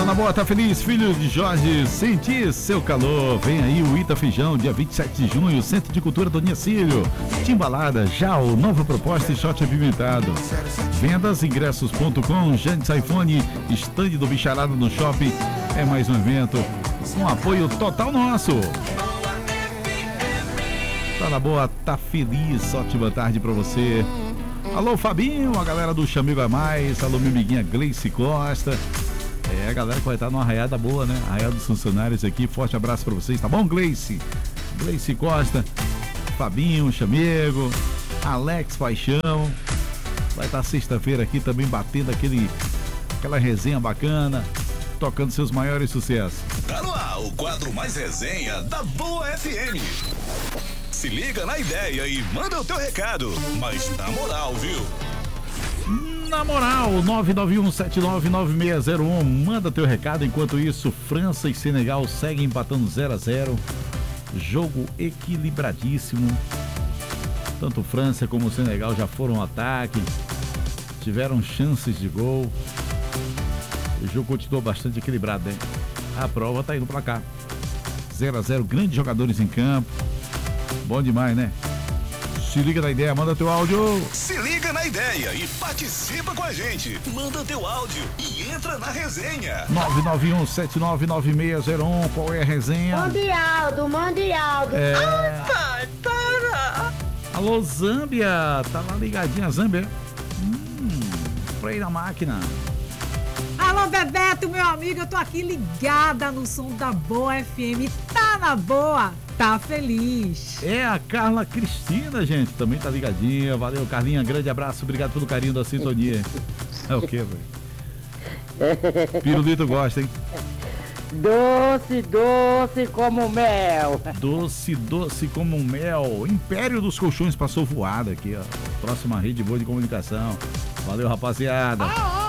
na boa, tá feliz, filho de Jorge, sentir seu calor. Vem aí o Ita Feijão, dia 27 de junho, Centro de Cultura Doninha Cílio. Timbalada, já o nova proposta e shot apimentado. Vendas, ingressos.com, Jantes iPhone, estande do Bicharada no shopping. É mais um evento, um apoio total nosso. Tá na boa, tá feliz, ótima tarde pra você. Alô, Fabinho, a galera do Chamigo a Mais. Alô, minha amiguinha Gleice Costa. A galera que vai estar numa arraiada boa, né? Arraiada dos funcionários aqui. Forte abraço pra vocês, tá bom, Gleice? Gleice Costa, Fabinho, Chamigo, Alex Paixão. Vai estar sexta-feira aqui também batendo aquela resenha bacana, tocando seus maiores sucessos. Tá no ar o quadro mais resenha da Boa FM. Se liga na ideia e manda o teu recado, mas na moral, viu? Na moral, 991799601, manda teu recado. Enquanto isso, França e Senegal seguem empatando 0-0. Jogo equilibradíssimo. Tanto França como Senegal já foram ao ataque, tiveram chances de gol. O jogo continuou bastante equilibrado, hein? A prova tá indo pra cá. 0-0, grandes jogadores em campo. Bom demais, né? Se liga na ideia, manda teu áudio. Se liga na ideia e participa com a gente. Manda teu áudio e entra na resenha. 991799601, qual é a resenha? Mande áudio. Ai, pai, para! Alô, Zâmbia, tá lá ligadinha, Zâmbia? Play na máquina. Alô, Bebeto, meu amigo, eu tô aqui ligada no som da Boa FM. Tá na boa, tá feliz. É a Carla Cristina, gente, também tá ligadinha. Valeu, Carlinha, grande abraço, obrigado pelo carinho da sintonia. É o quê, velho? Pirulito gosta, hein? Doce como mel. Doce como mel. Império dos Colchões passou voada aqui, ó. Próxima rede boa de comunicação. Valeu, rapaziada.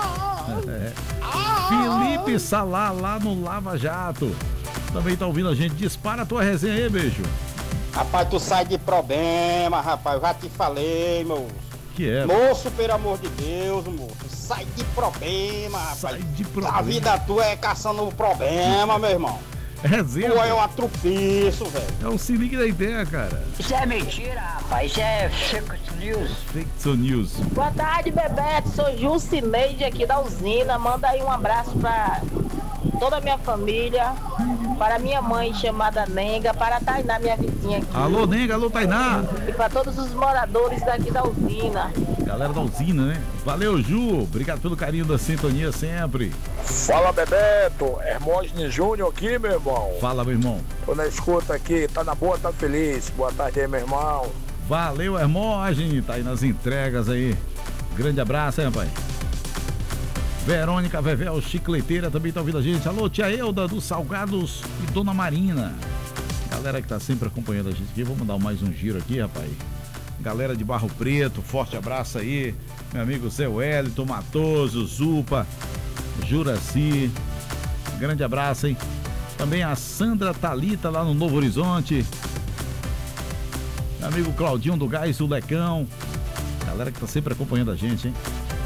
Felipe Salá, lá no Lava Jato, também tá ouvindo a gente. Dispara a tua resenha aí, beijo. Rapaz, tu sai de problema, rapaz. Eu já te falei, moço. Que é? Moço, pelo amor de Deus, moço. Sai de problema, rapaz. Sai de problema. A vida tua é caçando problema, meu irmão. Resenha. Tu é um atropiço, velho. É o Se Liga da Ideia, cara. Isso é mentira, rapaz. Isso é fake news. Fake news. Boa tarde, Bebeto. Sou Jucineide aqui da usina. Manda aí um abraço pra toda a minha família, para minha mãe chamada Nenga, para a Tainá, minha vizinha aqui. Alô, Nenga, alô, Tainá. E para todos os moradores daqui da usina. Galera da usina, né? Valeu, Ju. Obrigado pelo carinho da sintonia sempre. Fala, Bebeto. Hermógenes Júnior aqui, meu irmão. Fala, meu irmão. Tô na escuta aqui. Tá na boa, tá feliz. Boa tarde aí, meu irmão. Valeu, Hermógenes. Tá aí nas entregas aí. Grande abraço, hein, rapaz. Verônica Vevel, chicleteira, também tá ouvindo a gente. Alô, tia Elda dos Salgados e Dona Marina. Galera que tá sempre acompanhando a gente aqui. Vamos dar mais um giro aqui, rapaz. Galera de Barro Preto, forte abraço aí. Meu amigo Zé Wellington, Matoso, Zupa, Juraci. Grande abraço, hein? Também a Sandra Talita lá no Novo Horizonte. Meu amigo Claudinho do Gás, o Lecão. Galera que tá sempre acompanhando a gente, hein?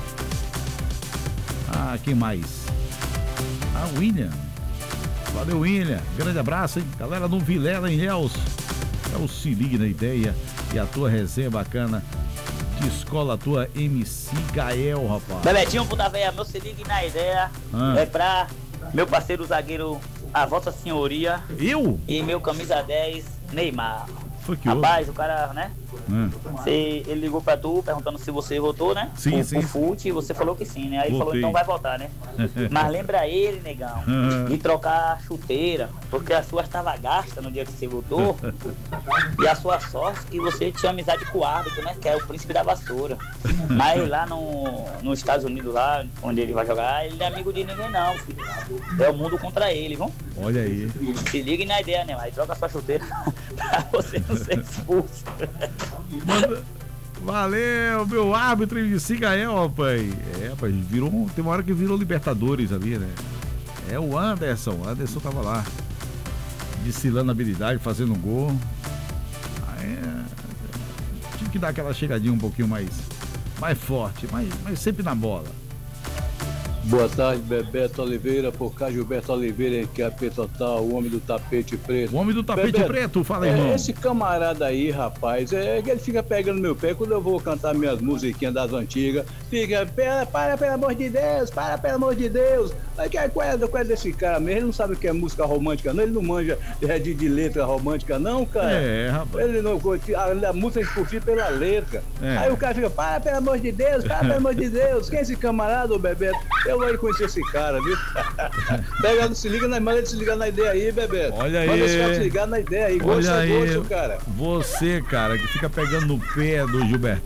Ah, quem mais? Ah, William. Valeu, William. Grande abraço, hein? Galera do Vilela em Ilhéus. É o Se Ligue na Ideia e a tua resenha bacana de escola, a tua MC Gael, rapaz. Bebetinho, puta véia, meu Se Ligue na Ideia é pra meu parceiro zagueiro, a Vossa Senhoria. Eu? E meu camisa 10, Neymar. Foi que rapaz, o cara, né? Ele ligou pra tu perguntando se você votou, né? Sim, sim. O FUT, e você falou que sim, né? Aí ele falou, então vai votar, né? Mas lembra ele, negão, de trocar a chuteira, porque a sua estava gasta no dia que você votou. E a sua sorte que você tinha amizade com o árbitro, né? Que é o príncipe da vassoura. Mas lá nos Estados Unidos, lá onde ele vai jogar, ele não é amigo de ninguém não, filho. É o mundo contra ele, viu? Olha aí. Se ligue na ideia, né? Aí troca a sua chuteira pra você não ser expulso. Valeu, meu árbitro MC Gael, rapaz. Rapaz, tem uma hora que virou Libertadores ali, né? É o Anderson tava lá, desfilando habilidade, fazendo um gol. Aí, tive que dar aquela chegadinha um pouquinho mais forte, mas sempre na bola. Boa tarde, Bebeto Oliveira, por cá Gilberto Oliveira, que é a P Total, o homem do tapete preto. O homem do tapete Bebeto, preto, fala, irmão. Esse camarada aí, rapaz, ele fica pegando meu pé quando eu vou cantar minhas musiquinhas das antigas. Fica, para pelo amor de Deus, para pelo amor de Deus. Mas qual é desse cara mesmo? Ele não sabe o que é música romântica, não? Ele não manja de letra romântica, não, cara? Rapaz. Ele não, a música é curtir pela letra. Aí o cara fica, para pelo amor de Deus, para pelo amor de Deus. Quem é esse camarada, ô Bebeto? Eu vou conhecer esse cara, viu? Pega, se liga na manda, se ligar na ideia aí, Bebeto. Olha aí. Manda os caras se ligar na ideia aí. Olha aí. Gosto, cara. Você, cara, que fica pegando no pé do Gilberto.